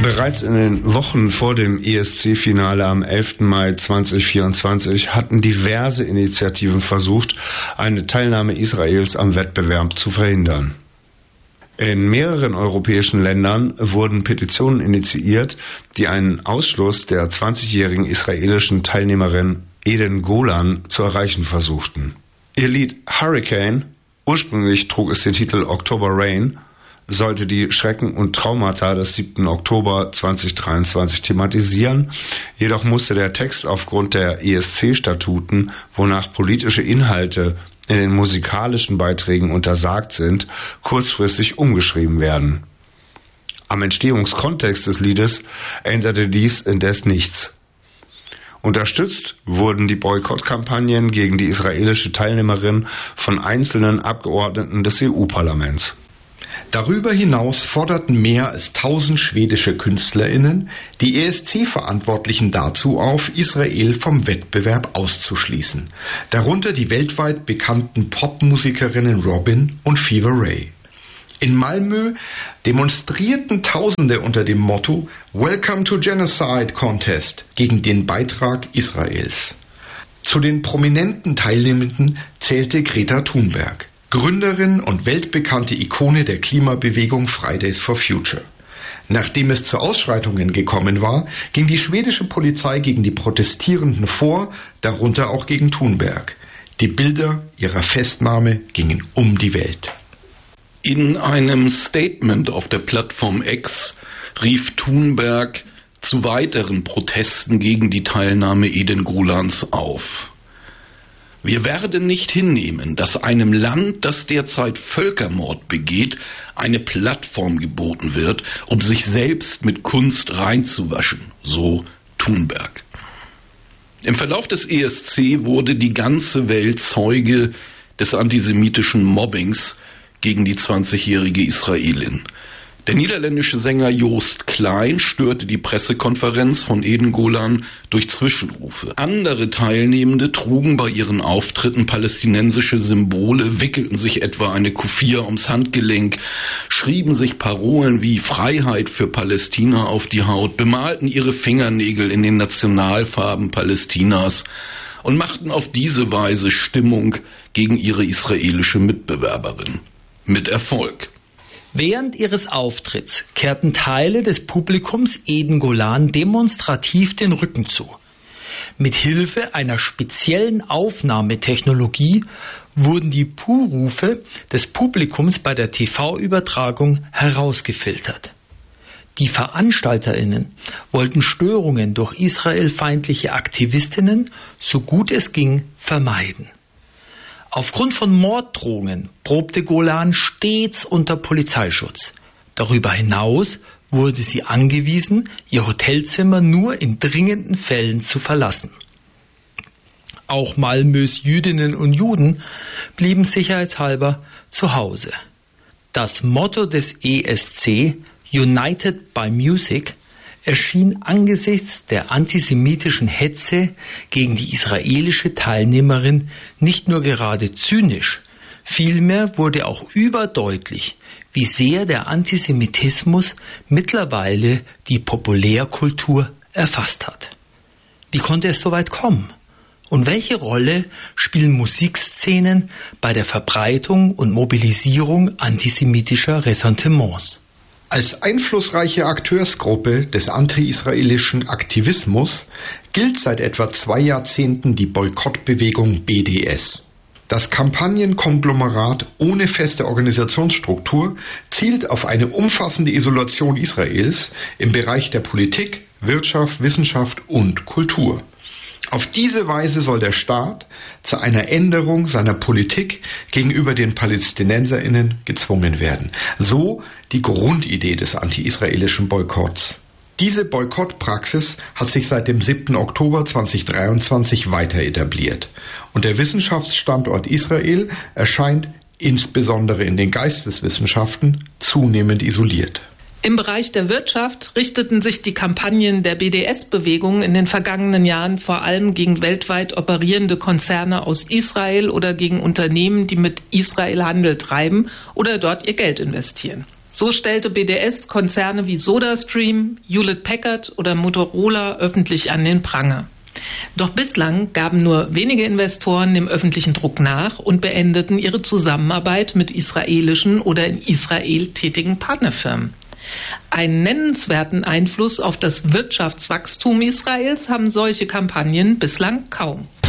Bereits in den Wochen vor dem ESC-Finale am 11. Mai 2024 hatten diverse Initiativen versucht, eine Teilnahme Israels am Wettbewerb zu verhindern. In mehreren europäischen Ländern wurden Petitionen initiiert, die einen Ausschluss der 20-jährigen israelischen Teilnehmerin Eden Golan zu erreichen versuchten. Ihr Lied Hurricane, ursprünglich trug es den Titel October Rain, sollte die Schrecken und Traumata des 7. Oktober 2023 thematisieren, jedoch musste der Text aufgrund der ESC-Statuten, wonach politische Inhalte in den musikalischen Beiträgen untersagt sind, kurzfristig umgeschrieben werden. Am Entstehungskontext des Liedes änderte dies indes nichts. Unterstützt wurden die Boykottkampagnen gegen die israelische Teilnehmerin von einzelnen Abgeordneten des EU-Parlaments. Darüber hinaus forderten mehr als 1000 schwedische KünstlerInnen die ESC-Verantwortlichen dazu auf, Israel vom Wettbewerb auszuschließen. Darunter die weltweit bekannten Popmusikerinnen Robin und Fever Ray. In Malmö demonstrierten Tausende unter dem Motto Welcome to Genocide Contest gegen den Beitrag Israels. Zu den prominenten Teilnehmenden zählte Greta Thunberg, Gründerin und weltbekannte Ikone der Klimabewegung Fridays for Future. Nachdem es zu Ausschreitungen gekommen war, ging die schwedische Polizei gegen die Protestierenden vor, darunter auch gegen Thunberg. Die Bilder ihrer Festnahme gingen um die Welt. In einem Statement auf der Plattform X rief Thunberg zu weiteren Protesten gegen die Teilnahme Eden Golans auf. Wir werden nicht hinnehmen, dass einem Land, das derzeit Völkermord begeht, eine Plattform geboten wird, um sich selbst mit Kunst reinzuwaschen, so Thunberg. Im Verlauf des ESC wurde die ganze Welt Zeuge des antisemitischen Mobbings gegen die 20-jährige Israelin. Der niederländische Sänger Joost Klein störte die Pressekonferenz von Eden Golan durch Zwischenrufe. Andere Teilnehmende trugen bei ihren Auftritten palästinensische Symbole, wickelten sich etwa eine Kufia ums Handgelenk, schrieben sich Parolen wie Freiheit für Palästina auf die Haut, bemalten ihre Fingernägel in den Nationalfarben Palästinas und machten auf diese Weise Stimmung gegen ihre israelische Mitbewerberin. Mit Erfolg. Während ihres Auftritts kehrten Teile des Publikums Eden Golan demonstrativ den Rücken zu. Mit Hilfe einer speziellen Aufnahmetechnologie wurden die Puh-Rufe des Publikums bei der TV-Übertragung herausgefiltert. Die VeranstalterInnen wollten Störungen durch israelfeindliche Aktivistinnen, so gut es ging, vermeiden. Aufgrund von Morddrohungen probte Golan stets unter Polizeischutz. Darüber hinaus wurde sie angewiesen, ihr Hotelzimmer nur in dringenden Fällen zu verlassen. Auch Malmös Jüdinnen und Juden blieben sicherheitshalber zu Hause. Das Motto des ESC, United by Music, erschien angesichts der antisemitischen Hetze gegen die israelische Teilnehmerin nicht nur gerade zynisch, vielmehr wurde auch überdeutlich, wie sehr der Antisemitismus mittlerweile die Populärkultur erfasst hat. Wie konnte es so weit kommen? Und welche Rolle spielen Musikszenen bei der Verbreitung und Mobilisierung antisemitischer Ressentiments? Als einflussreiche Akteursgruppe des anti-israelischen Aktivismus gilt seit etwa 2 Jahrzehnten die Boykottbewegung BDS. Das Kampagnenkonglomerat ohne feste Organisationsstruktur zielt auf eine umfassende Isolation Israels im Bereich der Politik, Wirtschaft, Wissenschaft und Kultur. Auf diese Weise soll der Staat zu einer Änderung seiner Politik gegenüber den PalästinenserInnen gezwungen werden. So die Grundidee des anti-israelischen Boykotts. Diese Boykottpraxis hat sich seit dem 7. Oktober 2023 weiter etabliert. Und der Wissenschaftsstandort Israel erscheint insbesondere in den Geisteswissenschaften zunehmend isoliert. Im Bereich der Wirtschaft richteten sich die Kampagnen der BDS-Bewegung in den vergangenen Jahren vor allem gegen weltweit operierende Konzerne aus Israel oder gegen Unternehmen, die mit Israel Handel treiben oder dort ihr Geld investieren. So stellte BDS Konzerne wie SodaStream, Hewlett-Packard oder Motorola öffentlich an den Pranger. Doch bislang gaben nur wenige Investoren dem öffentlichen Druck nach und beendeten ihre Zusammenarbeit mit israelischen oder in Israel tätigen Partnerfirmen. Einen nennenswerten Einfluss auf das Wirtschaftswachstum Israels haben solche Kampagnen bislang kaum.